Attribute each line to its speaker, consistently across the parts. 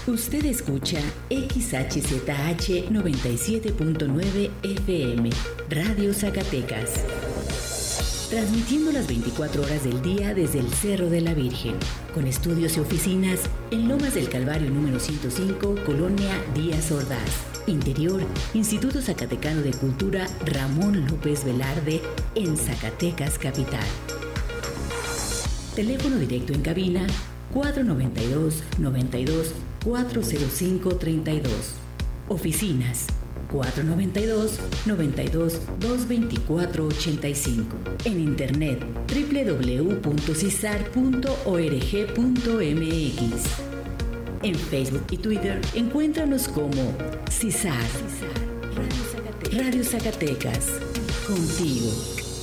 Speaker 1: Usted escucha XHZH 97.9 FM, Radio Zacatecas. Transmitiendo las 24 horas del día desde el Cerro de la Virgen, con estudios y oficinas en Lomas del Calvario número 105, Colonia Díaz Ordaz. Interior, Instituto Zacatecano de Cultura Ramón López Velarde, en Zacatecas Capital. Teléfono directo en cabina 492-92-405-32. Oficinas 492-92-224-85. En internet www.cisar.org.mx. En Facebook y Twitter encuéntranos como CISAR. Radio Zacatecas. Contigo.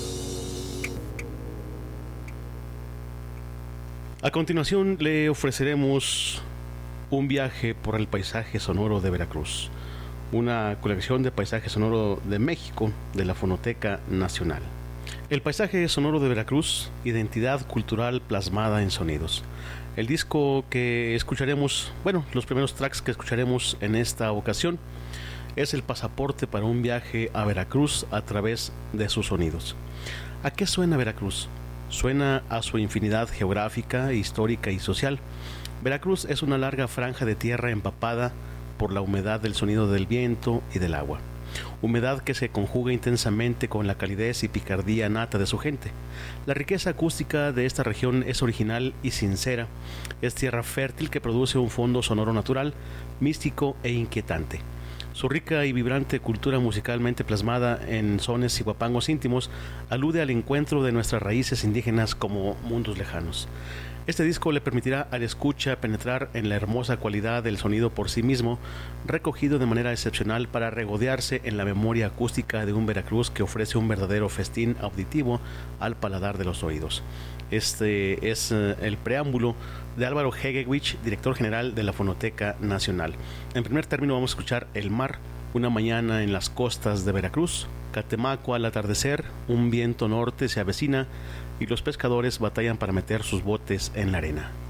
Speaker 2: A continuación le ofreceremos un viaje por el paisaje sonoro de Veracruz, una colección de paisaje sonoro de México de la Fonoteca Nacional. El paisaje sonoro de Veracruz, identidad cultural plasmada en sonidos. El disco que escucharemos, los primeros tracks que escucharemos en esta ocasión es el pasaporte para un viaje a Veracruz a través de sus sonidos. ¿A qué suena Veracruz? Suena a su infinidad geográfica, histórica y social. Veracruz es una larga franja de tierra empapada por la humedad del sonido del viento y del agua. Humedad que se conjuga intensamente con la calidez y picardía nata de su gente. La riqueza acústica de esta región es original y sincera. Es tierra fértil que produce un fondo sonoro natural, místico e inquietante. Su rica y vibrante cultura musicalmente plasmada en sones y guapangos íntimos alude al encuentro de nuestras raíces indígenas como mundos lejanos. Este disco le permitirá al escucha penetrar en la hermosa cualidad del sonido por sí mismo, recogido de manera excepcional para regodearse en la memoria acústica de un Veracruz que ofrece un verdadero festín auditivo al paladar de los oídos. Este es el preámbulo de Álvaro Hegewich, director general de la Fonoteca Nacional. En primer término vamos a escuchar El mar, una mañana en las costas de Veracruz, Catemaco al atardecer, un viento norte se avecina y los pescadores batallan para meter sus botes en la arena.